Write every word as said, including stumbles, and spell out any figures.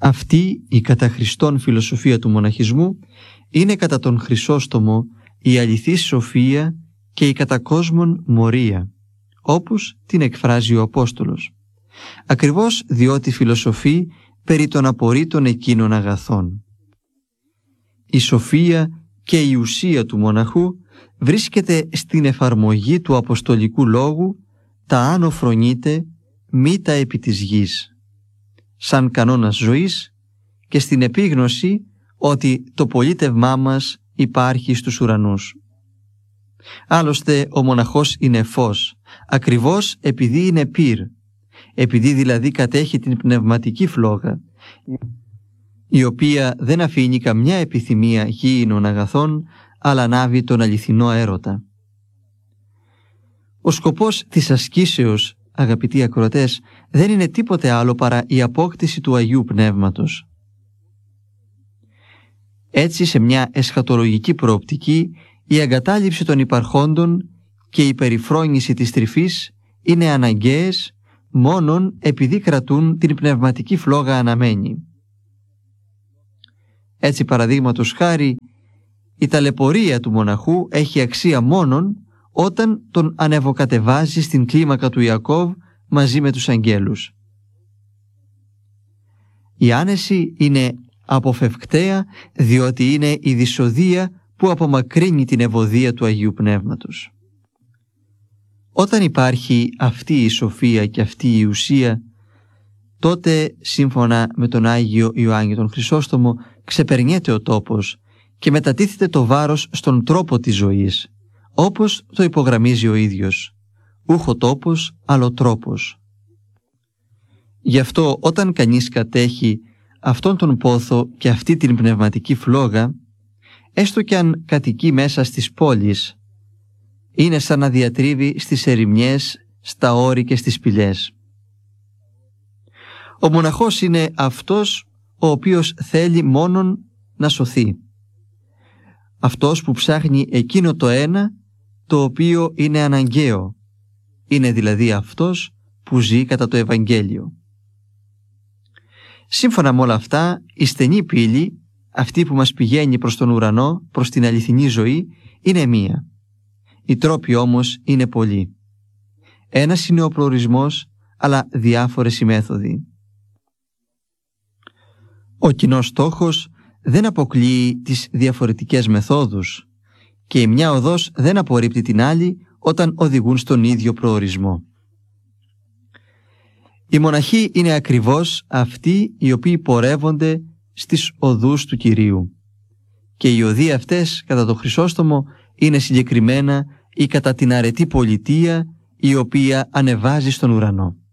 Αυτή η κατά Χριστόν φιλοσοφία του μοναχισμού είναι κατά τον Χρυσόστομο η αληθής σοφία και η κατά κόσμον μορία, όπως την εκφράζει ο Απόστολος, ακριβώς διότι φιλοσοφεί περί των απορρίτων εκείνων αγαθών. Η σοφία και η ουσία του μοναχού βρίσκεται στην εφαρμογή του αποστολικού λόγου «τα άνω φρονείται, μη τα επί της γης», σαν κανόνας ζωής, και στην επίγνωση ότι το πολίτευμά μας υπάρχει στους ουρανούς. Άλλωστε ο μοναχός είναι φως, ακριβώς επειδή είναι πυρ, επειδή δηλαδή κατέχει την πνευματική φλόγα, η οποία δεν αφήνει καμιά επιθυμία γήινων αγαθών, αλλά ανάβει τον αληθινό έρωτα. Ο σκοπός της ασκήσεως, αγαπητοί ακροατές, δεν είναι τίποτε άλλο παρά η απόκτηση του Αγίου Πνεύματος. Έτσι, σε μια εσχατολογική προοπτική, η εγκατάλειψη των υπαρχόντων και η περιφρόνηση της τρυφής είναι αναγκαίες μόνον επειδή κρατούν την πνευματική φλόγα αναμένη. Έτσι, παραδείγματος χάρη, η ταλαιπωρία του μοναχού έχει αξία μόνον όταν τον ανεβοκατεβάζει στην κλίμακα του Ιακώβ μαζί με τους αγγέλους. Η άνεση είναι αποφευκταία, διότι είναι η δυσοδεία που απομακρύνει την ευωδία του Αγίου Πνεύματος. Όταν υπάρχει αυτή η σοφία και αυτή η ουσία, τότε, σύμφωνα με τον Άγιο Ιωάννη τον Χρυσόστομο, ξεπερνιέται ο τόπος και μετατίθεται το βάρος στον τρόπο της ζωής, όπως το υπογραμμίζει ο ίδιος. Ούχο τόπος, άλλο τρόπος. Γι' αυτό όταν κανείς κατέχει αυτόν τον πόθο και αυτή την πνευματική φλόγα, έστω κι αν κατοικεί μέσα στις πόλεις, είναι σαν να διατρίβει στις ερημιές, στα όρη και στις σπηλιές. Ο μοναχός είναι αυτός ο οποίος θέλει μόνον να σωθεί. Αυτός που ψάχνει εκείνο το ένα το οποίο είναι αναγκαίο. Είναι δηλαδή αυτός που ζει κατά το Ευαγγέλιο. Σύμφωνα με όλα αυτά, η στενή πύλη, αυτή που μας πηγαίνει προς τον ουρανό, προς την αληθινή ζωή, είναι μία. Οι τρόποι όμως είναι πολλοί. Ένας είναι ο προορισμός, αλλά διάφορες οι μέθοδοι. Ο κοινός στόχος δεν αποκλείει τις διαφορετικές μεθόδους και η μια οδός δεν απορρίπτει την άλλη όταν οδηγούν στον ίδιο προορισμό. Οι μοναχοί είναι ακριβώς αυτοί οι οποίοι πορεύονται στις οδούς του Κυρίου και οι οδοί αυτές κατά το Χρυσόστομο είναι συγκεκριμένα ή κατά την αρετή πολιτεία η οποία ανεβάζει στον ουρανό.